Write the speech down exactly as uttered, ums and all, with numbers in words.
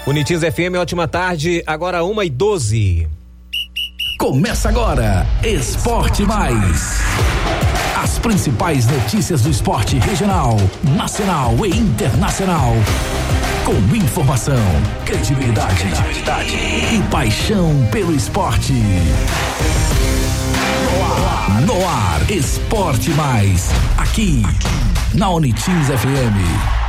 Unitiz F M, ótima tarde, agora uma e doze. Começa agora, Esporte Mais. As principais notícias do esporte regional, nacional e internacional. Com informação, credibilidade, credibilidade e paixão pelo esporte. No ar, no ar, Esporte Mais. Aqui, na Unitiz F M.